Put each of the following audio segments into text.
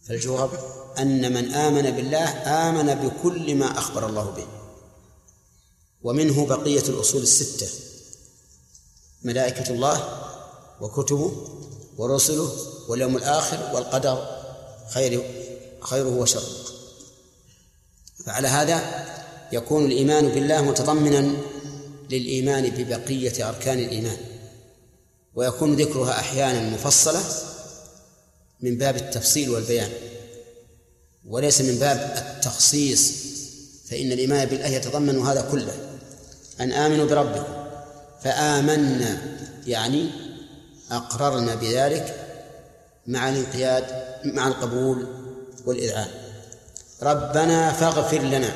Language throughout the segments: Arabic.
فالجواب أن من آمن بالله آمن بكل ما أخبر الله به، ومنه بقية الأصول الستة: ملائكة الله وكتبه ورسله واليوم الآخر والقدر خيره وشره. فعلى هذا يكون الإيمان بالله متضمنا للإيمان ببقية أركان الإيمان، ويكون ذكرها أحيانا مفصلة من باب التفصيل والبيان وليس من باب التخصيص، فإن الإيمان بالله يتضمن هذا كله. أن آمنوا بربكم فآمنا يعني أقررنا بذلك مع الانقياد مع القبول والإذعان. ربنا فاغفر لنا،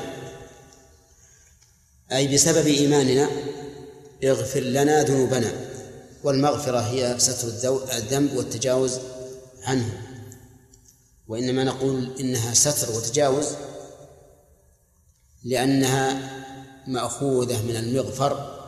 أي بسبب إيماننا اغفر لنا ذنوبنا، والمغفرة هي ستر الذنب والتجاوز عنه، وإنما نقول إنها ستر وتجاوز لأنها مأخوذة من المغفر،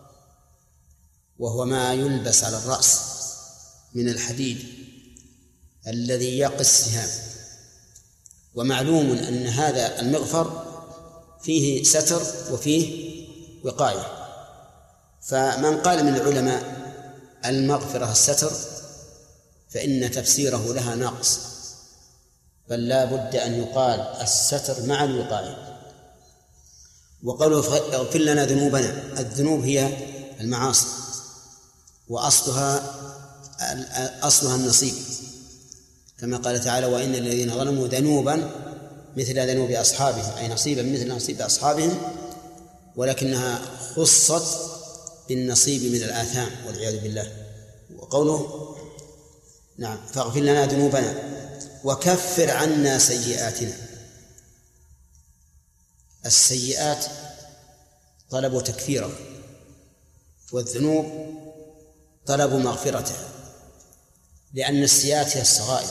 وهو ما يلبس على الرأس من الحديد الذي يقي السهام. ومعلوم أن هذا المغفر فيه ستر وفيه وقاية، فمن قال من العلماء المغفرة الستر فإن تفسيره لها ناقص، بل لا بد أن يقال الستر مع الوقاية. وقالوا اغفر لنا ذنوبنا، الذنوب هي المعاصي، وأصلها النصيب، كما قال تعالى: وإن الذين ظلموا ذنوبا مثل ذنوب أصحابهم، أي نصيبا مثل نصيب أصحابهم، ولكنها خصت بالنصيب من الآثام والعياذ بالله. وقوله نعم فاغفر لنا ذنوبنا وكفر عنا سيئاتنا. السيئات طلب تكفيرها، والذنوب طلب مغفرتها، لأن السيئات هي الصغائر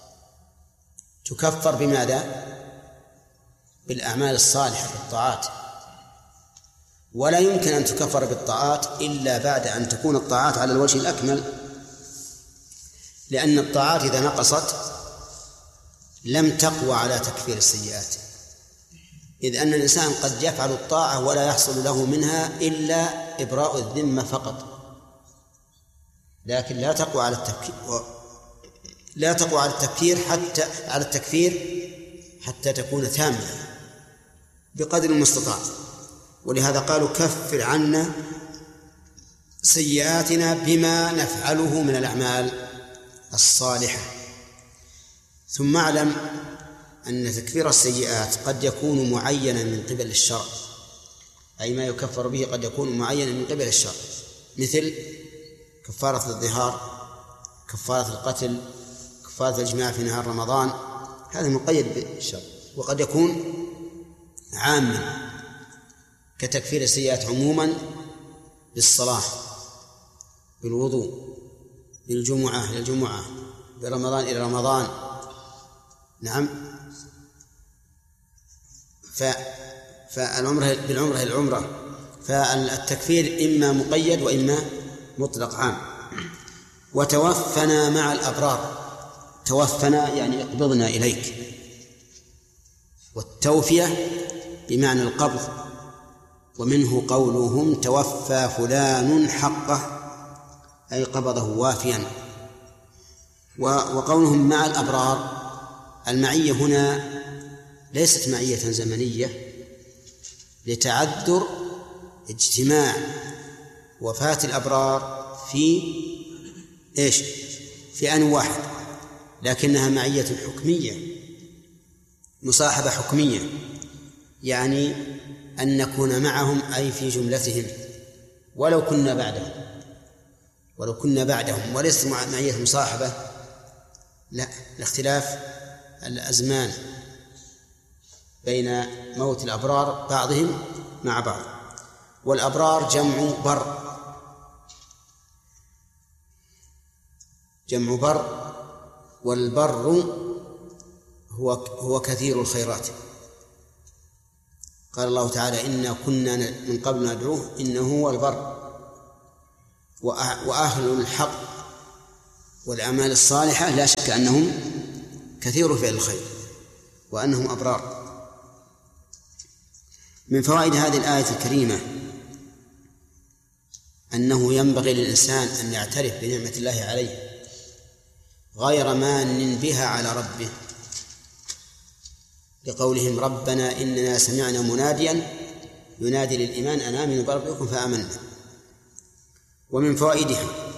تكفر بماذا؟ بالأعمال الصالحة بالطاعات، ولا يمكن أن تكفر بالطاعات إلا بعد أن تكون الطاعات على الوجه الأكمل، لأن الطاعات إذا نقصت لم تقوى على تكفير السيئات، إذ أن الإنسان قد يفعل الطاعة ولا يحصل له منها إلا إبراء الذمة فقط، لكن لا تقوى على التكفير حتى تكون تامة بقدر المستطاع. ولهذا قالوا كفر عنا سيئاتنا بما نفعله من الأعمال الصالحة. ثم اعلم أن تكفير السيئات قد يكون معينا من قبل الشرع، أي ما يكفر به قد يكون معينا من قبل الشرع، مثل كفارة الظهار، كفارة القتل، كفارة الإجماع في نهار رمضان، هذا مقيد بالشرع. وقد يكون عاما كتكفير السيئات عموما بالصلاة، بالوضوء، بالجمعة إلى الجمعة، برمضان إلى رمضان. نعم، فالعمرة بالعمرة إلى العمرة، فالتكفير إما مقيد وإما مطلق عام. وتوفنا مع الأبرار، توفنا يعني اقبضنا إليك، والتوفية بمعنى القبض، ومنه قولهم توفى فلان حقه، أي قبضه وافيا. وقولهم مع الأبرار، المعية هنا ليست معية زمنية لتعذر اجتماع وفاة الأبرار في آن واحد، لكنها معية حكمية، مصاحبة حكمية، يعني أن نكون معهم أي في جملتهم ولو كنا بعدهم، وليست معية مصاحبة، لا، لاختلاف الأزمان بين موت الأبرار بعضهم مع بعض. والأبرار جمع بر، والبر هو كثير الخيرات. قال الله تعالى: إنا كنا من قبل ندعوه إنه هو البر. وأهل الحق والأعمال الصالحة لا شك أنهم كثير فعل الخير وأنهم أبرار. من فوائد هذه الآية الكريمة أنه ينبغي للإنسان أن يعترف بنعمة الله عليه غير مان بها على ربه، لقولهم ربنا إننا سمعنا مناديا ينادي للإيمان أن آمنوا بربكم فآمنا. ومن فوائدها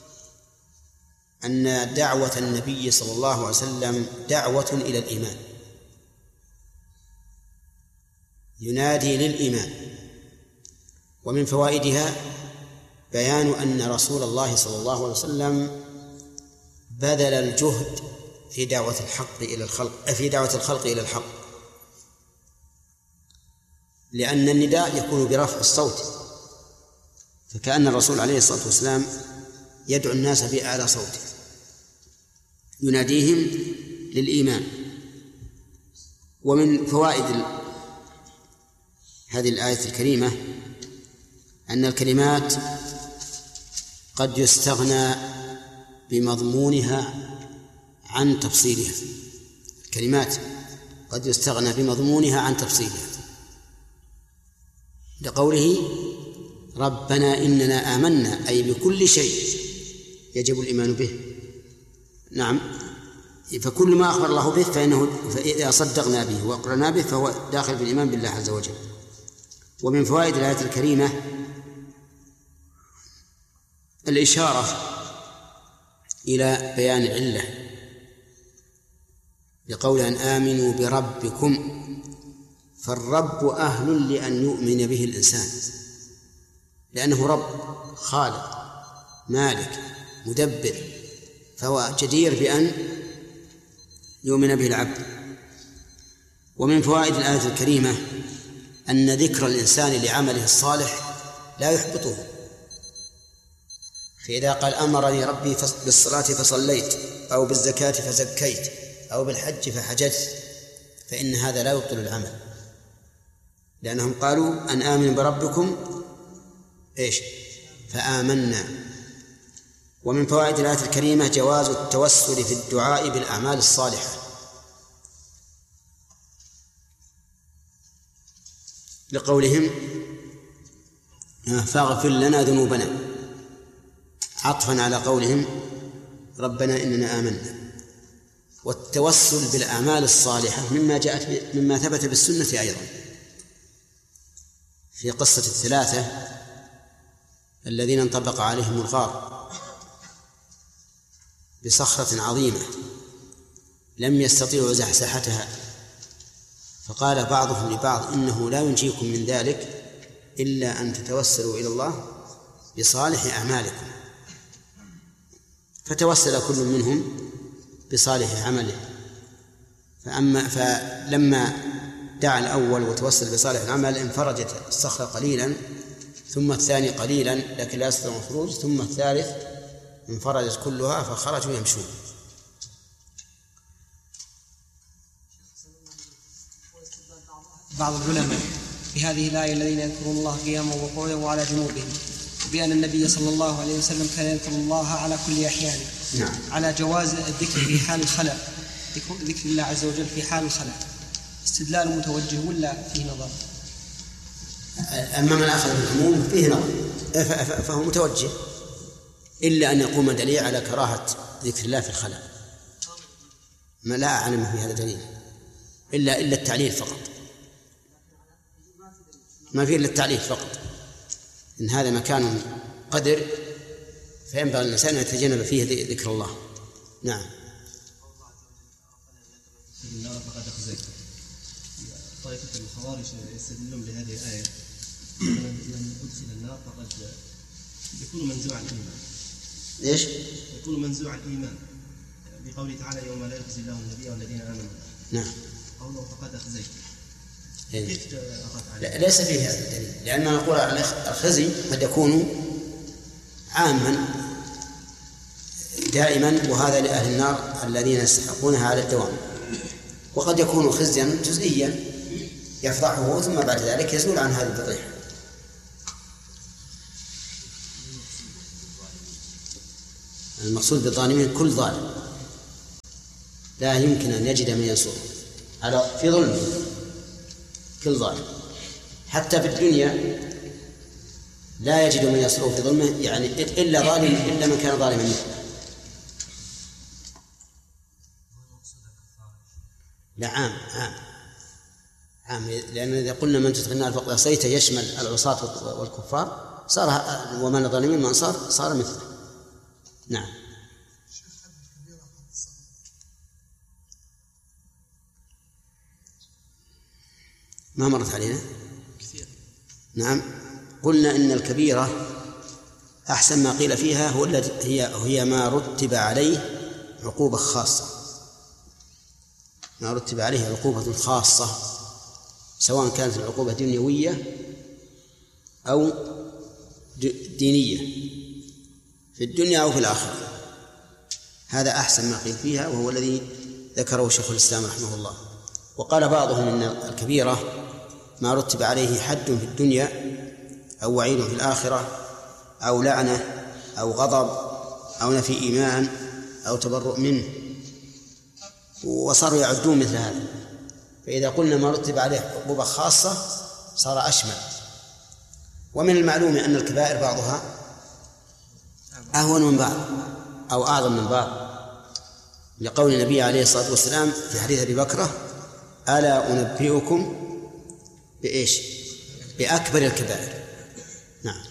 أن دعوة النبي صلى الله عليه وسلم دعوة إلى الإيمان، ينادي للإيمان. ومن فوائدها بيان أن رسول الله صلى الله عليه وسلم بذل الجهد في دعوة الحق إلى الخلق، في دعوة الخلق إلى الحق، لأن النداء يكون برفع الصوت، فكأن الرسول عليه الصلاة والسلام يدعو الناس بأعلى صوته يناديهم للإيمان. ومن فوائد هذه الآية الكريمة أن الكلمات قد يستغنى بمضمونها عن تفصيلها، الكلمات قد يستغنى بمضمونها عن تفصيلها، لقوله ربنا إننا آمنا، أي بكل شيء يجب الإيمان به. نعم، فكل ما أخبر الله به فإذا صدقنا به وأقرنا به فهو داخل في الإيمان بالله عز وجل. ومن فوائد الآية الكريمة الإشارة إلى بيان العلة، لقول أن آمنوا بربكم، فالرب أهل لأن يؤمن به الإنسان، لأنه رب خالق مالك مدبر، فهو جدير بأن يؤمن به العبد. ومن فوائد الآية الكريمة أن ذكر الإنسان لعمله الصالح لا يحبطه، فإذا قال أمرني ربي بالصلاة فصليت، أو بالزكاة فزكيت، أو بالحج فحججت، فإن هذا لا يبطل العمل، لأنهم قالوا أن آمنوا بربكم فآمنا. ومن فوائد الآية الكريمة جواز التوسل في الدعاء بالأعمال الصالحة، لقولهم فاغفر لنا ذنوبنا، عطفا على قولهم ربنا إننا آمنا. والتوسل بالأعمال الصالحة مما ثبت بالسنة أيضا، في قصة الثلاثة الذين انطبق عليهم الغار بصخرة عظيمة لم يستطيعوا زحزحتها، فقال بعضهم لبعض إنه لا ينجيكم من ذلك إلا أن تتوسلوا إلى الله بصالح أعمالكم، فتوسل كل منهم بصالح عمله. فلما دعا الأول وتوسل بصالح العمل انفرجت الصخرة قليلا، ثم الثاني قليلا لكن لا يستطيع الخروج، ثم الثالث انفرجت كلها فخرجوا يمشون. بعض العلماء في هذه الآية الذين يذكرون الله قياما وقعودا وعلى جنوبهم، بأن النبي صلى الله عليه وسلم كان يذكر الله على كل أحيانه. نعم. على جواز الذكر في حال الخلاء، ذكر الله عز وجل في حال الخلاء، استدلال متوجه ولا فيه نظر؟ أما من أخذ بالعموم فيه نظر، فهو متوجه، إلا أن يقوم دليل على كراهة ذكر الله في الخلاء، ما لا أعلم في هذا دليل إلا التعليل فقط، ما فيه إلا التعليل فقط، إن هذا مكان قدر فينبغي الإنسان أن يتجنب فيه ذكر الله. نعم. طائفة الخوارج يستدلون بهذه الآية من أدخل النار فقد يكون منزوع الإيمان. إيش؟ يكون منزوع الإيمان بقوله تعالى يوم لا يخزي الله النبي والذين آمنوا. نعم. قوله فقد أخزيت. كيف ليس فيه هذا الدليل، لأننا نقول الخزي قد يكون عاما دائما، وهذا لأهل النار الذين يستحقونها على الدوام، وقد يكون خزيا جزئيا يفضحه ثم بعد ذلك يزول عن هذه الفضيحة. المقصود بالظالمين كل ظالم. لا يمكن أن يجد من ينصره في ظلمه، كل ظالم حتى في الدنيا لا يجد من ينصره في ظلمه، يعني إلا ظالم، إلا من كان ظالما منه. لا عام، لأن إذا قلنا من تدخل النار فقد عصيت يشمل العصاة والكفار، صار ومن الظالمين من أنصار صار مثله. نعم. ما مرت علينا كثير. نعم، قلنا إن الكبيرة أحسن ما قيل فيها هي ما رتب عليه عقوبة خاصة، ما رتب عليه عقوبة خاصة، سواء كانت العقوبة دنيوية أو دينية في الدنيا أو في الآخرة. هذا أحسن ما قيل فيها، وهو الذي ذكره شيخ الإسلام رحمه الله. وقال بعضهم إن الكبيرة ما رتب عليه حد في الدنيا أو وعيد في الآخرة أو لعنة أو غضب أو نفي إيمان أو تبرؤ منه، وصاروا يعدون مثل هذا. فإذا قلنا ما رتب عليه عقوبة خاصة صار أشمل. ومن المعلوم أن الكبائر بعضها أهون من بعض أو أعظم من بعض، لقول النبي عليه الصلاة والسلام في حديث أبي بكرة: ألا أنبئكم بإيش؟ بأكبر الكبائر. نعم.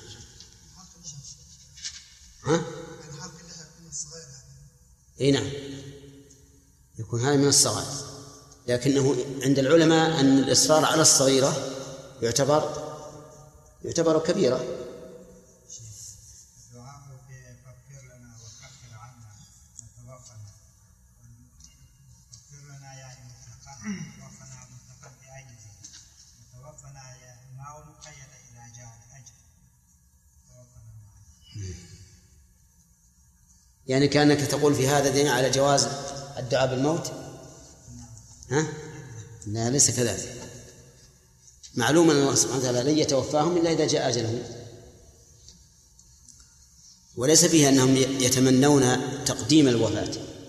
نعم، يكون هذا من الصغائر، لكنه عند العلماء أن الإصرار على الصغيرة يعتبر كبيرة. يعني كأنك تقول في هذا دين على جواز الدعاء بالموت؟ لا، ليس كذلك. معلوم أن الله سبحانه وتعالى لن يتوفاهم إلا إذا جاء أجلهم، وليس فيها أنهم يتمنون تقديم الوفاة.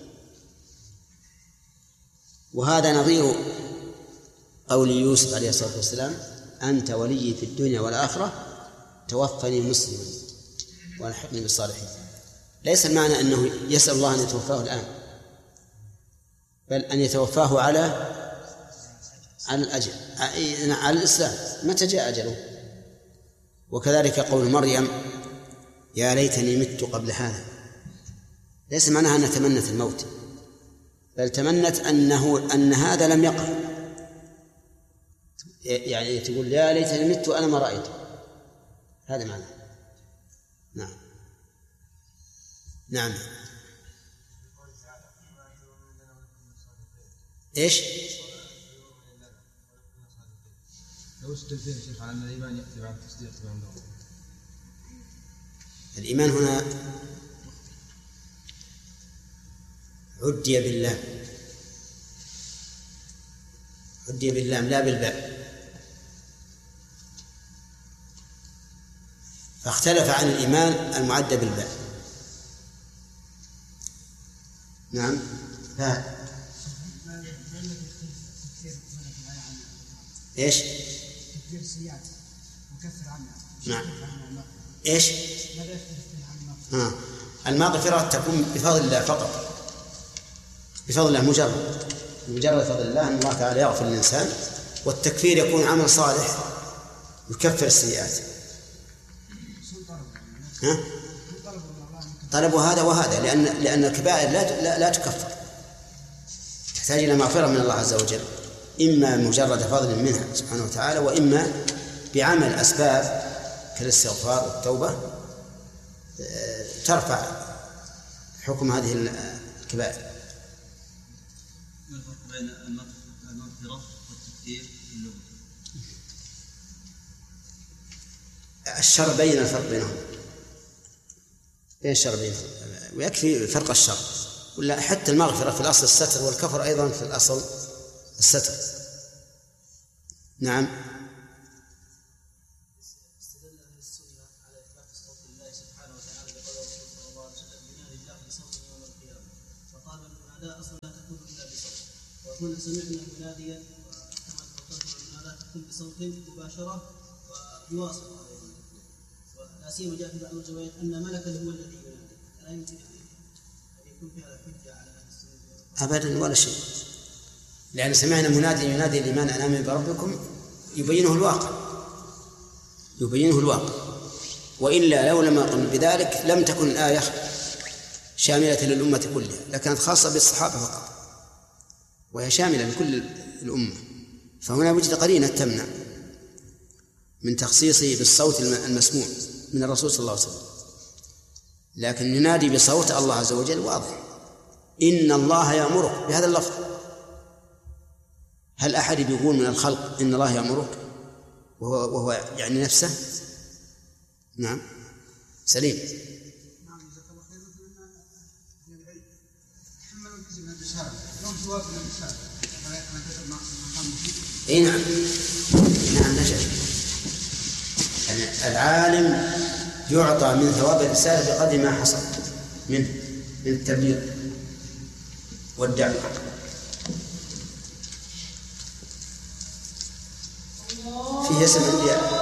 وهذا نظير قول يوسف عليه الصلاة والسلام: أنت ولي في الدنيا والآخرة توفني مسلما والحقني بالصالحين. ليس المعنى أنه يسأل الله أن يتوفاه الآن، بل أن يتوفاه على الأجل، على الإسلام متى جاء أجله. وكذلك قول مريم: يا ليتني مت قبل هذا. ليس معناها أنها تمنت الموت، بل تمنت أن هذا لم يقع. يعني تقول: يا ليتني مت وأنا ما رأيته. هذا معنى. نعم. نعم. إيش؟ لو استدلنا شيخ على أن الإيمان يأتي بعد التصديق بعد الإيمان هنا عدي بالله، عدي باللام لا بالباء، فاختلف عن الإيمان المعد بالباء. نعم. ايش؟ تكفير السيئات مكفر عنها. نعم. ايش؟ المغفرة تكون بفضل الله فقط، بفضل الله مجرد فضل الله أن الله تعالى يغفر للإنسان. والتكفير يكون عمل صالح يكفر السيئات. طلبوا هذا وهذا، لأن الكبائر لا تكفر، تحتاج إلى مغفرة من الله عز وجل، إما مجرد فضل منها سبحانه وتعالى، وإما بعمل أسباب كالاستغفار والتوبة ترفع حكم هذه الكبائر. ما الفرق بين المغفرة والتكفير في اللغة؟ الشرع بين الفرق بينهم، بين الشرع بينهم، ويكفي فرق الشرع. ولا حتى المغفرة في الأصل الستر، والكفر أيضا في الأصل الستر. نعم. استدل أهل السنة على إثبات صوت الله سبحانه وتعالى بقول الرسول صلى الله عليه وسلم: ينادي الله بصوت يوم القيامة، فقال المنادى أصلا تكون إلا بصوت، وهنا سمعنا مناديا كما تفضلت لا تكون بصوت مباشرة ويواصل عليه، ولا سيما جاء في بعض الروايات أن ملكا هو الذي ينادي، لا يمكن أن يكون في هذا حجة على أهل السنة أبدا ولا شيء، لأن سمعنا منادي ينادي لمن آمن بربكم يبينه الواقع، وإلا لو لم يقل بذلك لم تكن الآية شاملة للأمة كلها، لكنت خاصة بالصحابة فقط، وهي شاملة لكل الأمة، فهنا وجد قرينة تمنع من تخصيصه بالصوت المسموع من الرسول صلى الله عليه وسلم. لكن ينادي بصوت الله عز وجل واضح، إن الله يأمرك بهذا اللفظ. هل أحد يقول من الخلق إن الله يأمرك وهو يعني نفسه؟ نعم سليم. نعم جزاك الله خير. مثل أن العلم تحملوا جزء من الرسالة، لهم ثواب من الرسالة، اي نعم نجد يعني العالم يعطى من ثواب الرسالة بقدر ما حصل من التبليغ والدعوة. فيه اسم عندي